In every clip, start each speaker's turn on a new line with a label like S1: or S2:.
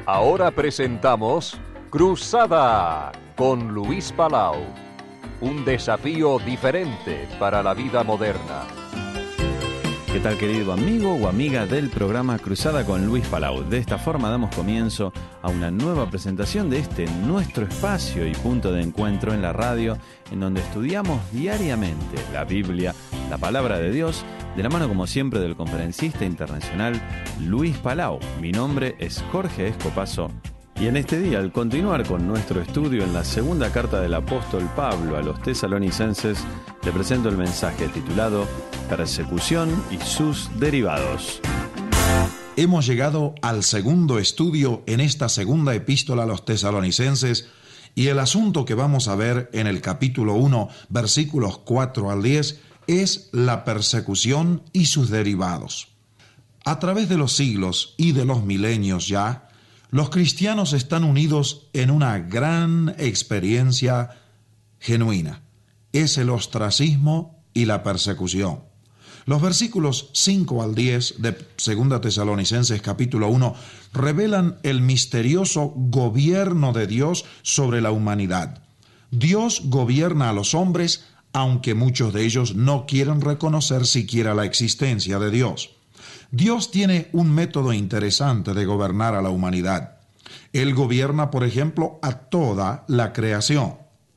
S1: Ahora presentamos Cruzada con Luis Palau. Un desafío diferente para la vida moderna.
S2: ¿Qué tal, querido amigo o amiga del programa Cruzada con Luis Palau? De esta forma damos comienzo a una nueva presentación de este nuestro espacio y punto de encuentro en la radio, en donde estudiamos diariamente la Biblia, la palabra de Dios, de la mano como siempre del conferencista internacional Luis Palau. Mi nombre es Jorge Escopazo. Y en este día, al continuar con nuestro estudio en la segunda carta del apóstol Pablo a los tesalonicenses, le presento el mensaje titulado Persecución y sus derivados.
S3: Hemos llegado al segundo estudio en esta segunda epístola a los tesalonicenses, y el asunto que vamos a ver en el capítulo 1, versículos 4 al 10, es la persecución y sus derivados. A través de los siglos y de los milenios ya, los cristianos están unidos en una gran experiencia genuina. Es el ostracismo y la persecución. Los versículos 5 al 10 de 2 Tesalonicenses capítulo 1 revelan el misterioso gobierno de Dios sobre la humanidad. Dios gobierna a los hombres, aunque muchos de ellos no quieren reconocer siquiera la existencia de Dios. Dios tiene un método interesante de gobernar a la humanidad. Él gobierna, por ejemplo, a toda la creación.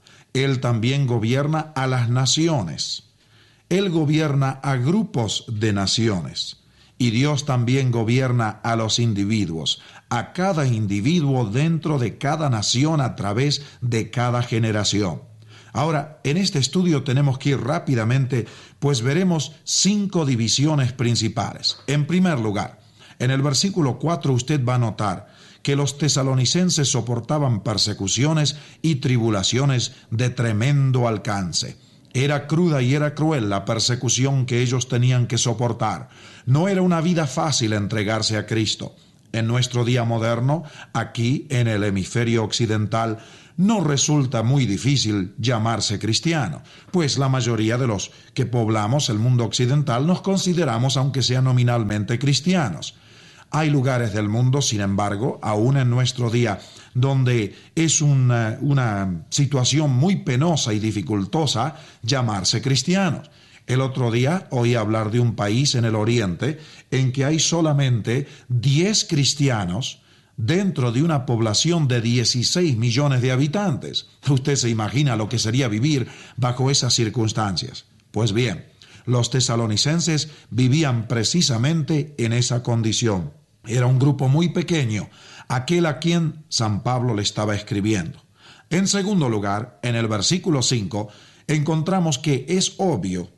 S3: Él también gobierna a las naciones. Él gobierna a grupos de naciones. Y Dios también gobierna a los individuos, a cada individuo dentro de cada nación a través de cada generación. Ahora, en este estudio tenemos que ir rápidamente, pues veremos 5 divisiones principales. En primer lugar, en el versículo 4 usted va a notar que los tesalonicenses soportaban persecuciones y tribulaciones de tremendo alcance. Era cruda y era cruel la persecución que ellos tenían que soportar. No era una vida fácil entregarse a Cristo. En nuestro día moderno, aquí en el hemisferio occidental, no resulta muy difícil llamarse cristiano, pues la mayoría de los que poblamos el mundo occidental nos consideramos, aunque sea nominalmente, cristianos. Hay lugares del mundo, sin embargo, aún en nuestro día, donde es una situación muy penosa y dificultosa llamarse cristianos. El otro día oí hablar de un país en el oriente en que hay solamente 10 cristianos dentro de una población de 16 millones de habitantes. Usted se imagina lo que sería vivir bajo esas circunstancias. Pues bien, los tesalonicenses vivían precisamente en esa condición. Era un grupo muy pequeño, aquel a quien San Pablo le estaba escribiendo. En segundo lugar, en el versículo 5, encontramos que es obvio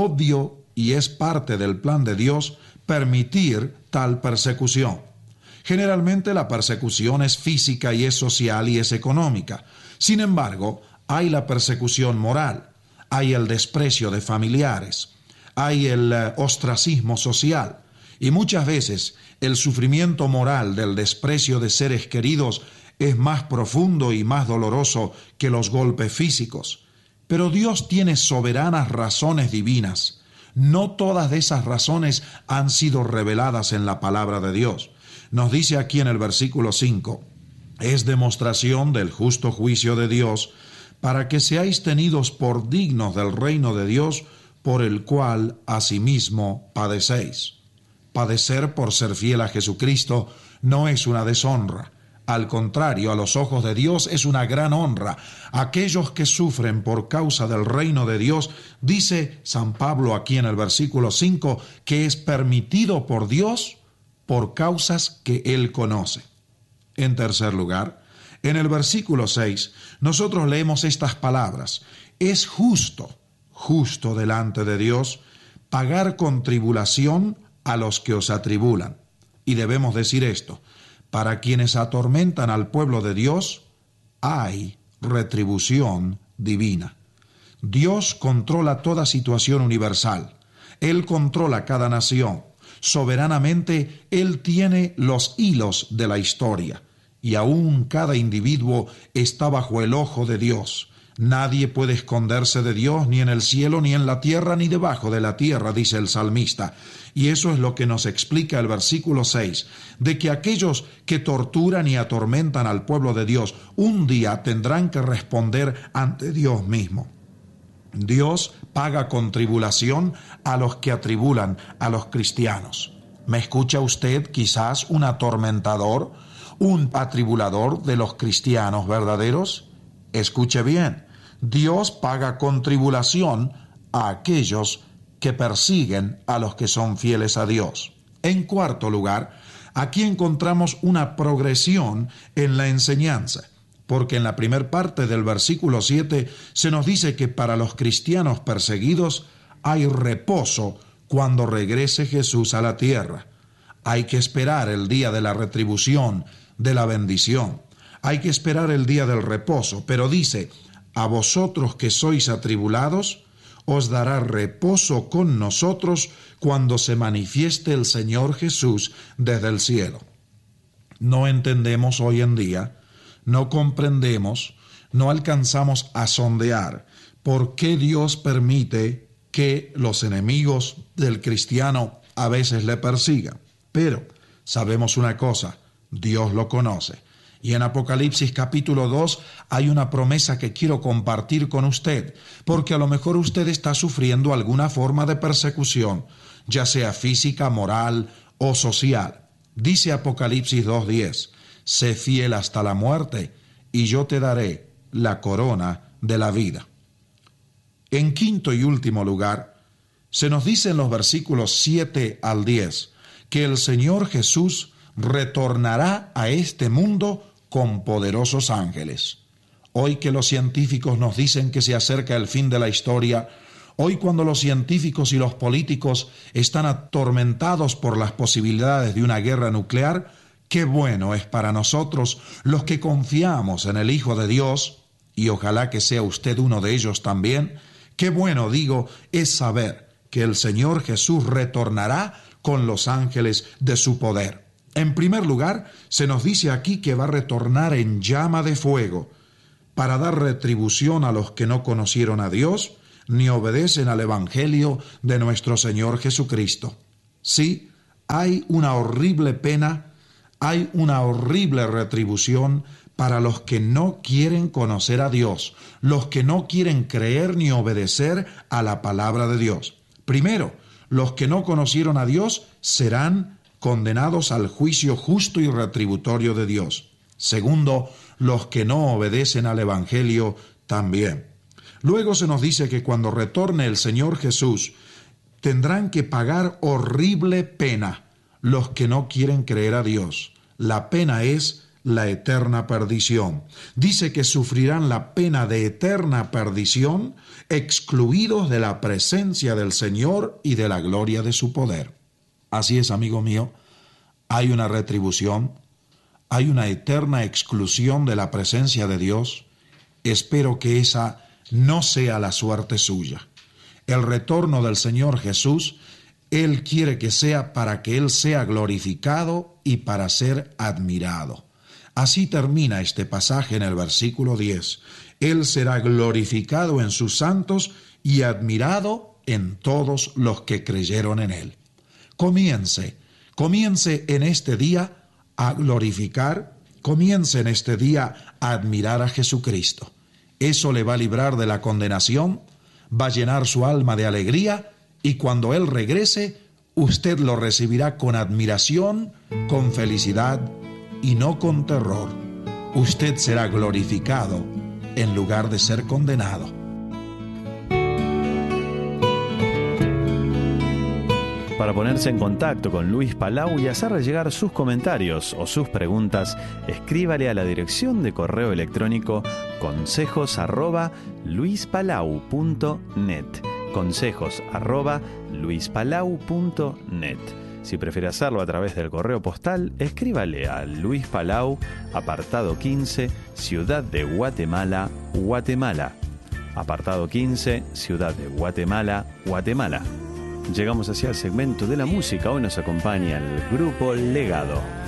S3: y es parte del plan de Dios permitir tal persecución. Generalmente la persecución es física y es social y es económica. Sin embargo, hay la persecución moral, hay el desprecio de familiares, hay el ostracismo social, y muchas veces el sufrimiento moral del desprecio de seres queridos es más profundo y más doloroso que los golpes físicos. Pero Dios tiene soberanas razones divinas. No todas de esas razones han sido reveladas en la palabra de Dios. Nos dice aquí en el versículo 5, es demostración del justo juicio de Dios, para que seáis tenidos por dignos del reino de Dios, por el cual asimismo padecéis. Padecer por ser fiel a Jesucristo no es una deshonra. Al contrario, a los ojos de Dios es una gran honra. Aquellos que sufren por causa del reino de Dios, dice San Pablo aquí en el versículo 5, que es permitido por Dios por causas que Él conoce. En tercer lugar, en el versículo 6, nosotros leemos estas palabras: es justo delante de Dios pagar con tribulación a los que os atribulan. Y debemos decir esto: para quienes atormentan al pueblo de Dios, hay retribución divina. Dios controla toda situación universal. Él controla cada nación. Soberanamente, Él tiene los hilos de la historia. Y aún cada individuo está bajo el ojo de Dios. Nadie puede esconderse de Dios, ni en el cielo, ni en la tierra, ni debajo de la tierra, dice el salmista. Y eso es lo que nos explica el versículo 6, de que aquellos que torturan y atormentan al pueblo de Dios, un día tendrán que responder ante Dios mismo. Dios paga con tribulación a los que atribulan a los cristianos. ¿Me escucha usted quizás un atormentador, un atribulador de los cristianos verdaderos? Escuche bien, Dios paga con tribulación a aquellos que persiguen a los que son fieles a Dios. En cuarto lugar, aquí encontramos una progresión en la enseñanza, porque en la primera parte del versículo 7 se nos dice que para los cristianos perseguidos hay reposo cuando regrese Jesús a la tierra. Hay que esperar el día de la retribución, de la bendición. Hay que esperar el día del reposo, pero dice, a vosotros que sois atribulados, os dará reposo con nosotros cuando se manifieste el Señor Jesús desde el cielo. No entendemos hoy en día, no comprendemos, no alcanzamos a sondear por qué Dios permite que los enemigos del cristiano a veces le persigan. Pero sabemos una cosa, Dios lo conoce. Y en Apocalipsis capítulo 2 hay una promesa que quiero compartir con usted, porque a lo mejor usted está sufriendo alguna forma de persecución, ya sea física, moral o social. Dice Apocalipsis 2:10, sé fiel hasta la muerte, y yo te daré la corona de la vida. En quinto y último lugar, se nos dice en los versículos 7 al 10, que el Señor Jesús retornará a este mundo con poderosos ángeles. Hoy que los científicos nos dicen que se acerca el fin de la historia, hoy cuando los científicos y los políticos están atormentados por las posibilidades de una guerra nuclear, qué bueno es para nosotros los que confiamos en el Hijo de Dios, y ojalá que sea usted uno de ellos también, qué bueno, digo, es saber que el Señor Jesús retornará con los ángeles de su poder. En primer lugar, se nos dice aquí que va a retornar en llama de fuego para dar retribución a los que no conocieron a Dios ni obedecen al Evangelio de nuestro Señor Jesucristo. Sí, hay una horrible pena, hay una horrible retribución para los que no quieren conocer a Dios, los que no quieren creer ni obedecer a la palabra de Dios. Primero, los que no conocieron a Dios serán condenados al juicio justo y retributorio de Dios. Segundo, los que no obedecen al Evangelio también. Luego se nos dice que cuando retorne el Señor Jesús, tendrán que pagar horrible pena los que no quieren creer a Dios. La pena es la eterna perdición. Dice que sufrirán la pena de eterna perdición, excluidos de la presencia del Señor y de la gloria de su poder. Así es, amigo mío, hay una retribución, hay una eterna exclusión de la presencia de Dios. Espero que esa no sea la suerte suya. El retorno del Señor Jesús, Él quiere que sea para que Él sea glorificado y para ser admirado. Así termina este pasaje en el versículo 10. Él será glorificado en sus santos y admirado en todos los que creyeron en Él. Comience en este día a glorificar, comience en este día a admirar a Jesucristo. Eso le va a librar de la condenación, va a llenar su alma de alegría y cuando Él regrese, usted lo recibirá con admiración, con felicidad y no con terror. Usted será glorificado en lugar de ser condenado.
S2: Para ponerse en contacto con Luis Palau y hacerle llegar sus comentarios o sus preguntas, escríbale a la dirección de correo electrónico consejos@luispalau.net. consejos@luispalau.net. Si prefiere hacerlo a través del correo postal, escríbale a Luis Palau, apartado 15, Ciudad de Guatemala, Guatemala. Apartado 15, Ciudad de Guatemala, Guatemala. Llegamos hacia el segmento de la música. Hoy nos acompaña el grupo Legado.